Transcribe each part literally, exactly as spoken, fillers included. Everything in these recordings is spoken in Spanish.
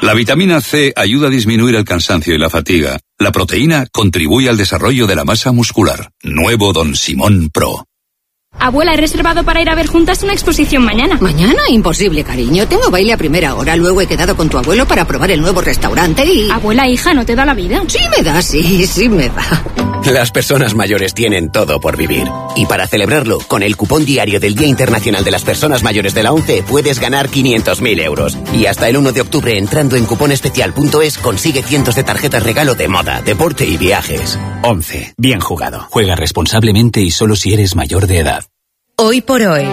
La vitamina C ayuda a disminuir el cansancio y la fatiga. La proteína contribuye al desarrollo de la masa muscular. Nuevo Don Simón Pro. Abuela, he reservado para ir a ver juntas una exposición mañana. ¿Mañana? Imposible, cariño. Tengo baile a primera hora. Luego he quedado con tu abuelo para probar el nuevo restaurante y... Abuela, hija, ¿no te da la vida? Sí me da, sí, sí me da. Las personas mayores tienen todo por vivir. Y para celebrarlo, con el cupón diario del Día Internacional de las Personas Mayores de la ONCE puedes ganar quinientos mil euros. Y hasta el uno de octubre, entrando en cuponespecial punto es, consigue cientos de tarjetas regalo de moda, deporte y viajes. ONCE. Bien jugado. Juega responsablemente y solo si eres mayor de edad. Hoy por hoy,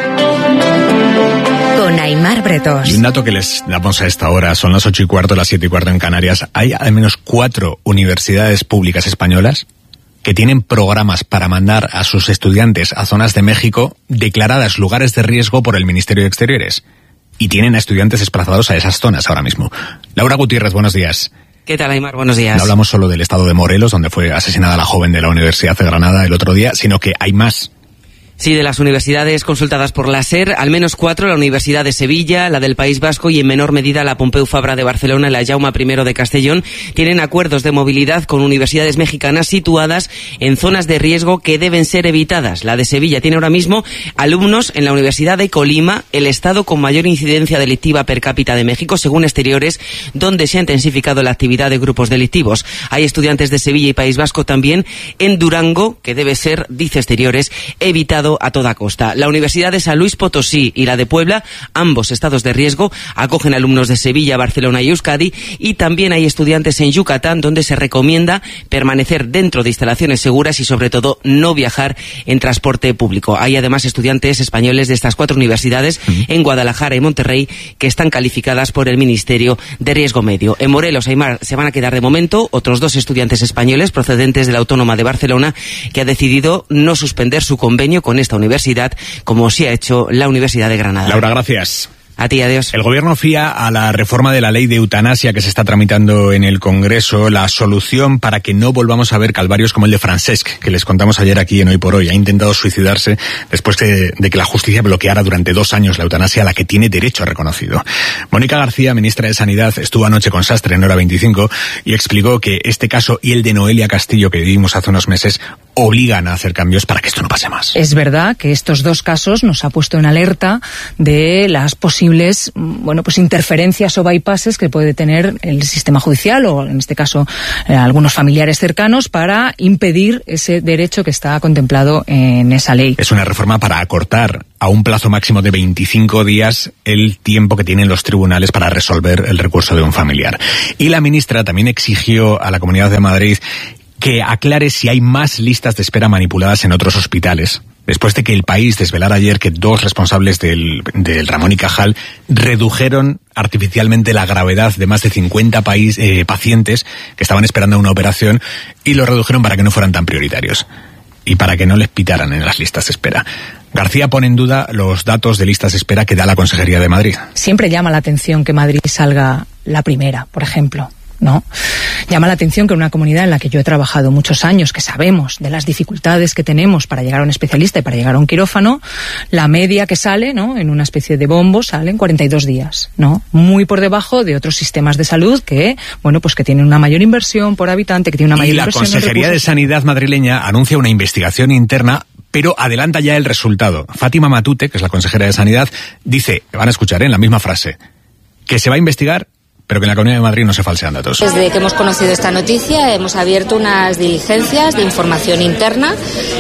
con Aimar Bretos. Y un dato que les damos a esta hora, son las ocho y cuarto, las siete y cuarto en Canarias. Hay al menos cuatro universidades públicas españolas que tienen programas para mandar a sus estudiantes a zonas de México declaradas lugares de riesgo por el Ministerio de Exteriores. Y tienen a estudiantes desplazados a esas zonas ahora mismo. Laura Gutiérrez, buenos días. ¿Qué tal, Aimar? Buenos días. No hablamos solo del estado de Morelos, donde fue asesinada la joven de la Universidad de Granada el otro día, sino que hay más. Sí, de las universidades consultadas por la SER, al menos cuatro, la Universidad de Sevilla, la del País Vasco y en menor medida la Pompeu Fabra de Barcelona y la Jaume primero de Castellón, tienen acuerdos de movilidad con universidades mexicanas situadas en zonas de riesgo que deben ser evitadas. La de Sevilla tiene ahora mismo alumnos en la Universidad de Colima, el estado con mayor incidencia delictiva per cápita de México, según Exteriores, donde se ha intensificado la actividad de grupos delictivos. Hay estudiantes de Sevilla y País Vasco también en Durango, que debe ser, dice Exteriores, evitado a toda costa. La Universidad de San Luis Potosí y la de Puebla, ambos estados de riesgo, acogen alumnos de Sevilla, Barcelona y Euskadi, y también hay estudiantes en Yucatán, donde se recomienda permanecer dentro de instalaciones seguras y sobre todo no viajar en transporte público. Hay además estudiantes españoles de estas cuatro universidades en Guadalajara y Monterrey que están calificadas por el Ministerio de Riesgo Medio. En Morelos, Aimar, se van a quedar de momento otros dos estudiantes españoles procedentes de la Autónoma de Barcelona, que ha decidido no suspender su convenio con esta universidad, como sí ha hecho la Universidad de Granada. Laura, gracias. A ti, adiós. El gobierno fía a la reforma de la ley de eutanasia que se está tramitando en el Congreso la solución para que no volvamos a ver calvarios como el de Francesc, que les contamos ayer aquí en Hoy por Hoy. Ha intentado suicidarse después que, de que la justicia bloqueara durante dos años la eutanasia a la que tiene derecho reconocido. Mónica García, ministra de Sanidad, estuvo anoche con Sastre en Hora veinticinco y explicó que este caso y el de Noelia Castillo que vivimos hace unos meses obligan a hacer cambios para que esto no pase más. Es verdad que estos dos casos nos ha puesto en alerta de las posibles, bueno, pues interferencias o bypasses que puede tener el sistema judicial o en este caso eh, algunos familiares cercanos para impedir ese derecho que está contemplado en esa ley. Es una reforma para acortar a un plazo máximo de veinticinco días el tiempo que tienen los tribunales para resolver el recurso de un familiar. Y la ministra también exigió a la Comunidad de Madrid que aclare si hay más listas de espera manipuladas en otros hospitales, después de que El País desvelara ayer que dos responsables del, del Ramón y Cajal redujeron artificialmente la gravedad de más de cincuenta país, eh, pacientes que estaban esperando una operación y lo redujeron para que no fueran tan prioritarios y para que no les pitaran en las listas de espera. García pone en duda los datos de listas de espera que da la Consejería de Madrid. Siempre llama la atención que Madrid salga la primera, por ejemplo, ¿no? Llama la atención que en una comunidad en la que yo he trabajado muchos años, que sabemos de las dificultades que tenemos para llegar a un especialista y para llegar a un quirófano, la media que sale, ¿no?, en una especie de bombo sale en cuarenta y dos días, ¿no? Muy por debajo de otros sistemas de salud que, bueno, pues que tienen una mayor inversión por habitante, que tienen una mayor inversión. Y la Consejería de Sanidad madrileña anuncia una investigación interna, pero adelanta ya el resultado. Fátima Matute, que es la consejera de Sanidad, dice, van a escuchar, ¿eh?, en la misma frase, que se va a investigar, pero que en la Comunidad de Madrid no se falsean datos. Desde que hemos conocido esta noticia hemos abierto unas diligencias de información interna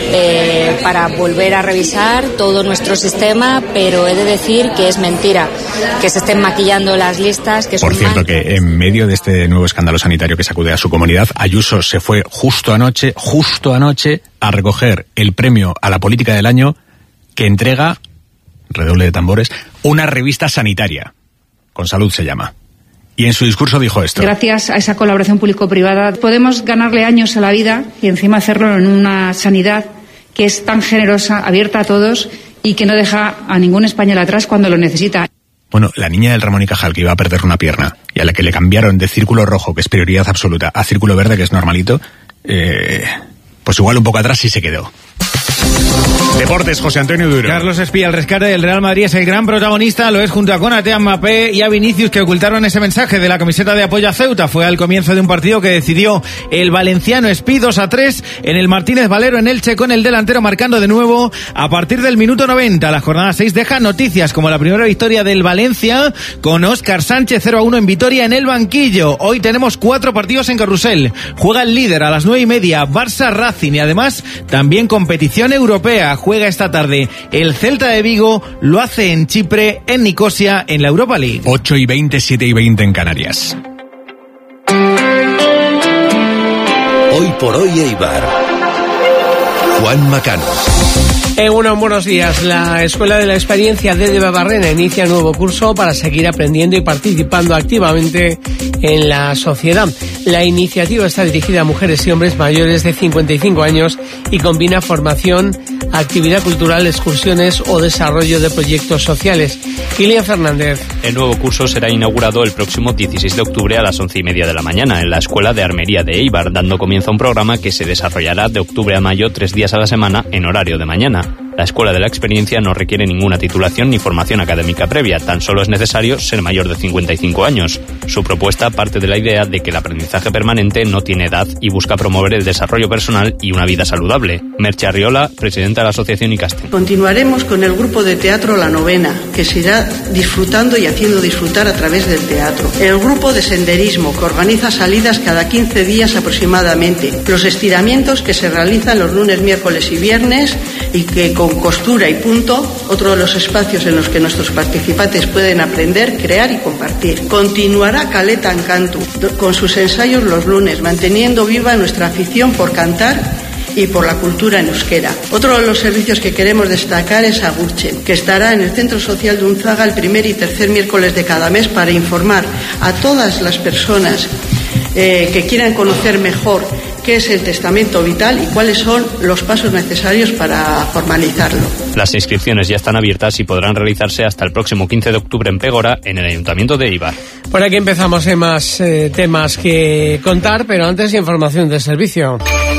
eh, para volver a revisar todo nuestro sistema, pero he de decir que es mentira que se estén maquillando las listas. Que Por cierto, que en medio de este nuevo escándalo sanitario que sacude a su comunidad, Ayuso se fue justo anoche, justo anoche, a recoger el premio a la política del año que entrega, redoble de tambores, una revista sanitaria. Con Salud se llama. Y en su discurso dijo esto. Gracias a esa colaboración público-privada podemos ganarle años a la vida y encima hacerlo en una sanidad que es tan generosa, abierta a todos y que no deja a ningún español atrás cuando lo necesita. Bueno, la niña del Ramón y Cajal que iba a perder una pierna y a la que le cambiaron de círculo rojo, que es prioridad absoluta, a círculo verde, que es normalito, eh, pues igual un poco atrás sí se quedó. Deportes, José Antonio Duro. Carlos Espía, el rescate del Real Madrid es el gran protagonista, lo es junto a Konaté, a Mbappé y a Vinicius, que ocultaron ese mensaje de la camiseta de apoyo a Ceuta. Fue al comienzo de un partido que decidió el valenciano Espí dos a tres en el Martínez Valero en Elche, con el delantero marcando de nuevo a partir del minuto noventa. La jornada seis deja noticias como la primera victoria del Valencia con Óscar Sánchez cero a uno en Vitoria en el banquillo. Hoy tenemos cuatro partidos en carrusel. Juega el líder a las nueve y media, Barça Racing, y además también competición europea. Juega esta tarde el Celta de Vigo, lo hace en Chipre, en Nicosia, en la Europa League. ocho y veinte, siete y veinte en Canarias. Hoy por hoy Eibar. Juan Macano. Eh, bueno, buenos días. La Escuela de la Experiencia de Debabarrena inicia un nuevo curso para seguir aprendiendo y participando activamente en la sociedad. La iniciativa está dirigida a mujeres y hombres mayores de cincuenta y cinco años y combina formación, actividad cultural, excursiones o desarrollo de proyectos sociales. Kilian Fernández. El nuevo curso será inaugurado el próximo dieciséis de octubre a las once y media de la mañana en la Escuela de Armería de Eibar, dando comienzo a un programa que se desarrollará de octubre a mayo tres días a la semana en horario de mañana. La Escuela de la Experiencia no requiere ninguna titulación ni formación académica previa, tan solo es necesario ser mayor de cincuenta y cinco años. Su propuesta parte de la idea de que el aprendizaje permanente no tiene edad y busca promover el desarrollo personal y una vida saludable. Merche Arriola, presidenta de la Asociación Icasten. Continuaremos con el grupo de teatro La Novena, que se irá disfrutando y haciendo disfrutar a través del teatro. El grupo de senderismo, que organiza salidas cada quince días aproximadamente. Los estiramientos que se realizan los lunes, miércoles y viernes y que con costura y punto, otro de los espacios en los que nuestros participantes pueden aprender, crear y compartir. Continuará Caleta Encantu con sus ensayos los lunes, manteniendo viva nuestra afición por cantar y por la cultura en euskera. Otro de los servicios que queremos destacar es Agurtzen, que estará en el Centro Social de Unzaga el primer y tercer miércoles de cada mes para informar a todas las personas eh, que quieran conocer mejor qué es el testamento vital y cuáles son los pasos necesarios para formalizarlo. Las inscripciones ya están abiertas y podrán realizarse hasta el próximo quince de octubre en Pégora, en el Ayuntamiento de Eibar. Por aquí empezamos, hay más eh, temas que contar, pero antes información del servicio.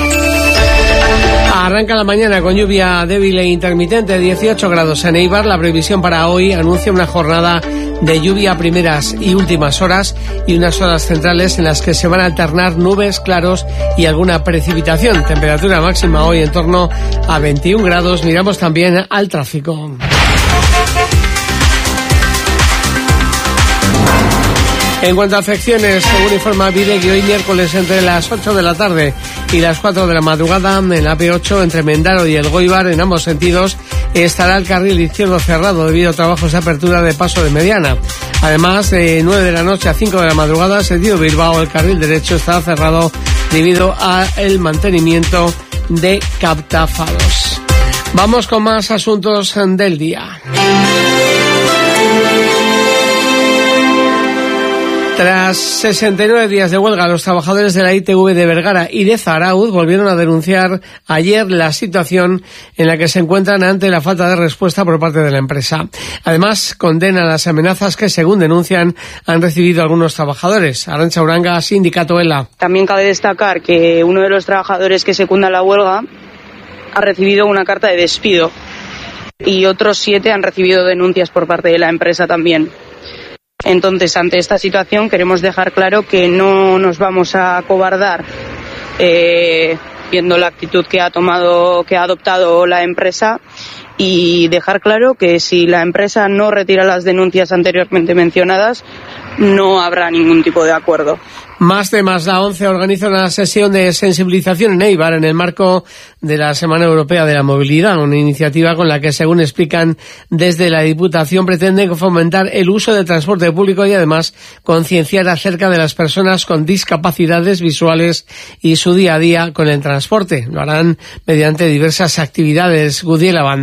Arranca la mañana con lluvia débil e intermitente, dieciocho grados en Eibar. La previsión para hoy anuncia una jornada de lluvia a primeras y últimas horas y unas horas centrales en las que se van a alternar nubes, claros y alguna precipitación. Temperatura máxima hoy en torno a veintiún grados. Miramos también al tráfico. En cuanto a afecciones, según informa Videg, hoy miércoles entre las ocho de la tarde y las cuatro de la madrugada en la P ocho entre Mendaro y el Goibar, en ambos sentidos, estará el carril izquierdo cerrado debido a trabajos de apertura de paso de mediana. Además, de nueve de la noche a cinco de la madrugada, sentido Bilbao, el carril derecho estará cerrado debido al mantenimiento de captafaros. Vamos con más asuntos del día. Tras sesenta y nueve días de huelga, los trabajadores de la I T V de Vergara y de Zarauz volvieron a denunciar ayer la situación en la que se encuentran ante la falta de respuesta por parte de la empresa. Además, condenan las amenazas que, según denuncian, han recibido algunos trabajadores. Arantxa Uranga, Sindicato ELA. También cabe destacar que uno de los trabajadores que secunda la huelga ha recibido una carta de despido y otros siete han recibido denuncias por parte de la empresa también. Entonces, ante esta situación queremos dejar claro que no nos vamos a acobardar eh, viendo la actitud que ha tomado, que ha adoptado la empresa, y dejar claro que si la empresa no retira las denuncias anteriormente mencionadas, no habrá ningún tipo de acuerdo. Más temas. La ONCE organiza una sesión de sensibilización en Eibar en el marco de la Semana Europea de la Movilidad, una iniciativa con la que, según explican desde la Diputación, pretenden fomentar el uso del transporte público y además concienciar acerca de las personas con discapacidades visuales y su día a día con el transporte. Lo harán mediante diversas actividades. Gudiela Banda.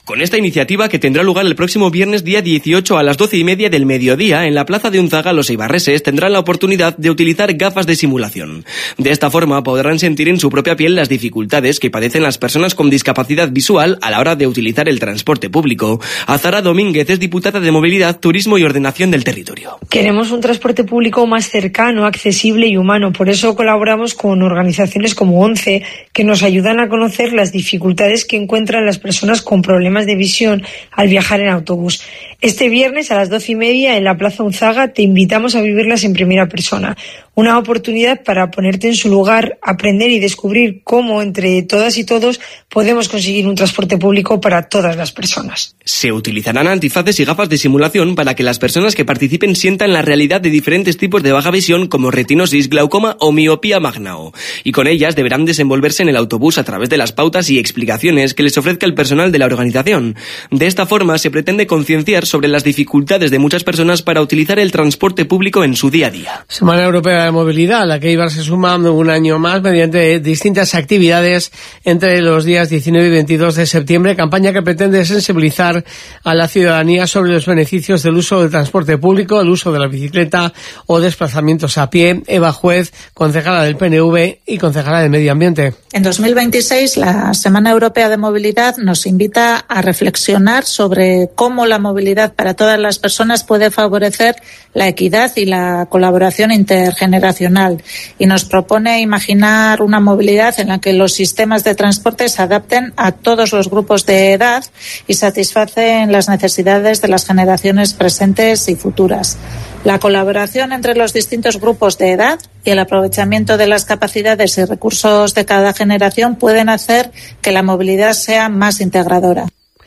Con esta iniciativa, que tendrá lugar el próximo viernes día dieciocho a las doce y media del mediodía, en la plaza de Unzaga, los eibarreses tendrán la oportunidad de utilizar gafas de simulación. De esta forma podrán sentir en su propia piel las dificultades que padecen las personas con discapacidad visual a la hora de utilizar el transporte público. Azara Domínguez es diputada de Movilidad, Turismo y Ordenación del Territorio. Queremos un transporte público más cercano, accesible y humano. Por eso colaboramos con organizaciones como ONCE, que nos ayudan a conocer las dificultades que encuentran las personas con problemas de visión al viajar en autobús. Este viernes a las doce y media en la Plaza Unzaga te invitamos a vivirlas en primera persona. Una oportunidad para ponerte en su lugar, aprender y descubrir cómo entre todas y todos podemos conseguir un transporte público para todas las personas. Se utilizarán antifaces y gafas de simulación para que las personas que participen sientan la realidad de diferentes tipos de baja visión como retinosis, glaucoma o miopía magnao. Y con ellas deberán desenvolverse en el autobús a través de las pautas y explicaciones que les ofrezca el personal de la organización. De esta forma se pretende concienciar sobre las dificultades de muchas personas para utilizar el transporte público en su día a día. Semana Europea de Movilidad, a la que Eibar se suma un año más mediante distintas actividades entre los días diecinueve y veintidós de septiembre, campaña que pretende sensibilizar a la ciudadanía sobre los beneficios del uso del transporte público, el uso de la bicicleta o desplazamientos a pie. Eva Juez, concejala del P N V y concejala de Medio Ambiente. En dos mil veintiséis, la Semana Europea de Movilidad nos invita a reflexionar sobre cómo la movilidad para todas las personas puede favorecer la equidad y la colaboración intergeneracional, y nos propone imaginar una movilidad en la que los sistemas de transporte se adapten a todos los grupos de edad y satisfacen las necesidades de las generaciones presentes y futuras. La colaboración entre los distintos grupos de edad y el aprovechamiento de las capacidades y recursos de cada generación pueden hacer que la movilidad sea más integradora.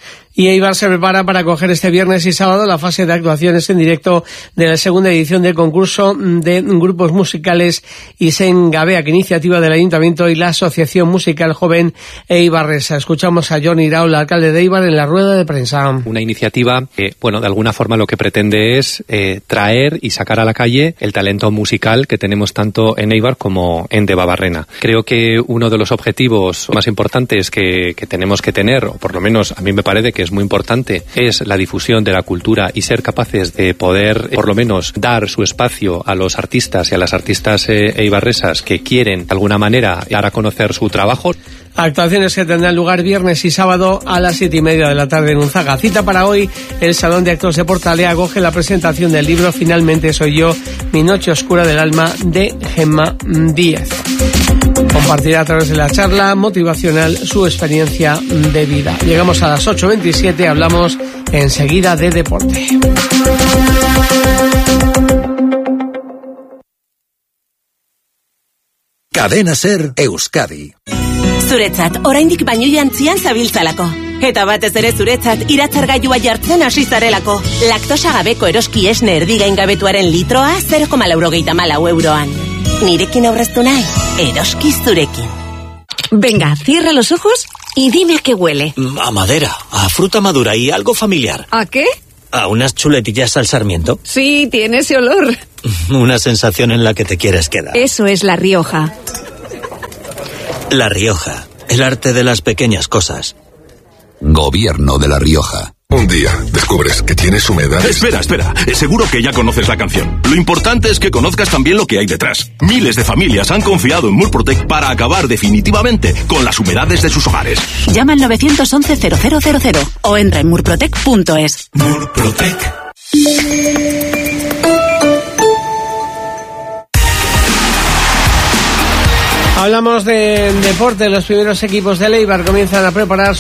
Y Eibar se prepara para acoger este viernes y sábado la fase de actuaciones en directo de la segunda edición del concurso de grupos musicales Isen Gabea, que iniciativa del Ayuntamiento y la Asociación Musical Joven Eibarresa. Escuchamos a Jon Iraola, alcalde de Eibar, en la rueda de prensa. Una iniciativa que, bueno, de alguna forma lo que pretende es eh, traer y sacar a la calle el talento musical que tenemos tanto en Eibar como en Debabarrena. Creo que uno de los objetivos más importantes que, que tenemos que tener, o por lo menos a mí me parece que es muy importante, es la difusión de la cultura y ser capaces de poder, por lo menos, dar su espacio a los artistas y a las artistas eh, eibarresas que quieren, de alguna manera, dar a conocer su trabajo. Actuaciones que tendrán lugar viernes y sábado a las siete y media de la tarde en Unzaga. Cita para hoy, el Salón de Actos de Portalea acoge la presentación del libro Finalmente soy yo, mi noche oscura del alma, de Gemma Díez. Compartirá a través de la charla motivacional su experiencia de vida. Llegamos a las ocho veintisiete, hablamos enseguida de deporte. Cadena Ser Euskadi. Zuretzat, oraindik baino jantzian zabiltzalako. Eta batez ere zuretzat, iratzargailua jartzen hasi zarelako. Laktosa gabeko eroski esne erdigain gabetuaren litroa zero koma laurogeita hamalau euroan. Nirekin aurreztu nahi, eroski zurekin. Venga, cierra los ojos y dime a qué huele. A madera, a fruta madura y algo familiar. ¿A qué? A unas chuletillas al sarmiento. Sí, tiene ese olor. Una sensación en la que te quieres quedar. Eso es La Rioja. La Rioja, el arte de las pequeñas cosas. Gobierno de La Rioja. Un día descubres que tienes humedades. Espera, espera. Seguro que ya conoces la canción. Lo importante es que conozcas también lo que hay detrás. Miles de familias han confiado en Murprotec para acabar definitivamente con las humedades de sus hogares. Llama al nueve once cero cero cero cero o entra en murprotec punto es. Murprotec. Hablamos de deporte. Los primeros equipos de Eibar comienzan a preparar